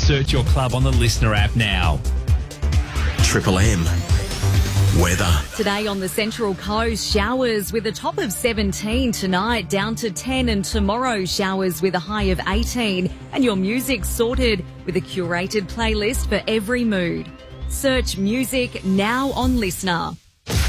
Search your club on the Listener app now. Triple M. Weather. Today on the Central Coast, showers with a top of 17 tonight, down to 10, and tomorrow showers with a high of 18. And your music sorted with a curated playlist for every mood. Search music now on Listener.